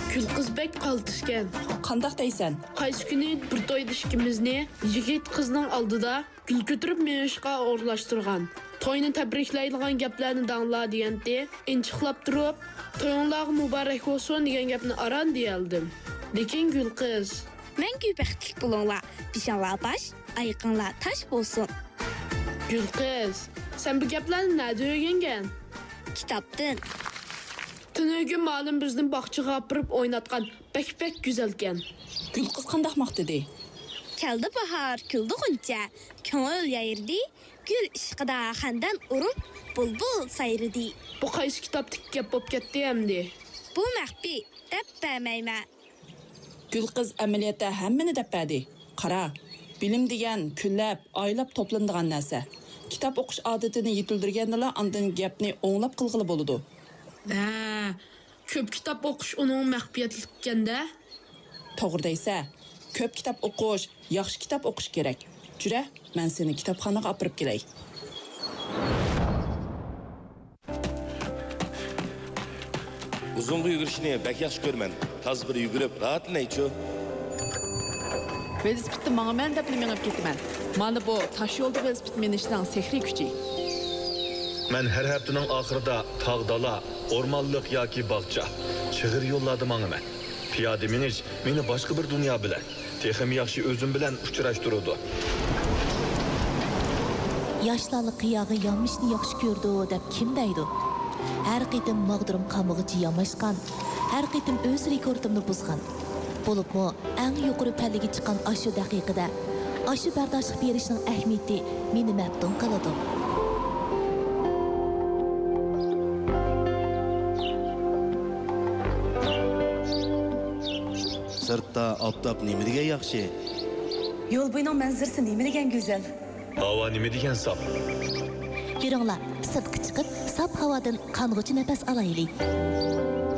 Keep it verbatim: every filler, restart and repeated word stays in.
Gül kız bek qaltışkan. Qandaq deysən? Qaysi kuni bir to'yda ikkimizni yigit qizning oldida gul ko'tarib menishqa o'rlashtirgan. To'yni tabriklaydigan gaplarni dangla deganda, inchiqlab turib, to'yinglarga muborak bo'lsin degan gapni aran deyaldim. Lekin gul qiz, Мәңгі бәхтлік болыңlar, бишанлар баш, айқынлар таш болсын. gul qiz, sen bu gaplarni nerede öğrengen? Kitaptın. Tünögün malum bizning baqchaga apirib o'ynatgan bek-bek güzelken. Gül qız qandaq maqtidi? Keldi bahar, küldü günce, köngül yayırdı, gül işqida xandan urup, bulbul sayırdı. Bu qaysi kitapdagi gap bo'lib ketdi endi? Bu məxbi, dəb bəyməymə. Gül qız əməliyyatda həmmini dəpbədi. Qara, bilim degan kunlab, oylab toplanadigan narsa. Kitap o'qish odatini yetildirgandala andan gapni o'nglab qilg'ili bo'ladi. Ha, ko'p kitob o'qish uning maxfiyatlikanda. To'g'ri deysa, ko'p kitap o'qish, yaxshi kitap o'qish kerak. Jura, men seni kitobxonaga olib kelay. Uzun yugurishni bak yaxshi ko'rman. Taz bir yugurib, rahatlanaychu. Velosipedni mağaman deb minib ketaman. Mana bu taş yo'lda velosiped minishning sehriy kuchi. Men her haftaning oxirida tog' dala, o'rmonliq yoki bog'cha, chig'ir yo'llarda manaman. Piyoda minish meni boshqa bir dunyo bilan, texim yaxshi o'zim bilan uchrashtirdi. Yaşlarlı qiyağı yanmışını yaxşı gördü deb kim deydi? Her qitim mağdurum qamıgıcı yamaşqan, her qitim öz rekordimni buzgan. Bo'libmi, eng yuqori pallaga chiqqan ashu daqiqada, ashu bardoshlik berishning ahamiyati meni maftun qiladi. Sirtda oftob nima degan yaxshi? Yo'l bo'yining manzarasi nima degan go'zal? Havo nima degan sop? Yuringlar, sirtga chiqib, sap havodan qong'uchi nafas olaylik.